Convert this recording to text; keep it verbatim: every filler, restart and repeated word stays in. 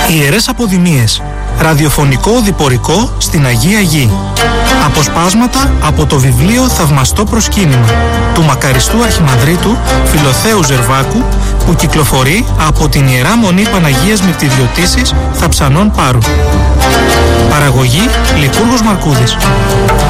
Ιερές Αποδημίες. Ραδιοφωνικό οδηπορικό στην Αγία Γη. Αποσπάσματα από το βιβλίο «Θαυμαστό προσκύνημα» του μακαριστού Αρχιμανδρίτου Φιλοθέου Ζερβάκου, που κυκλοφορεί από την Ιερά Μονή Παναγίας Μυκτηριωτήσης Θαψανών Πάρου. Παραγωγή Λικούργος Μαρκούδης.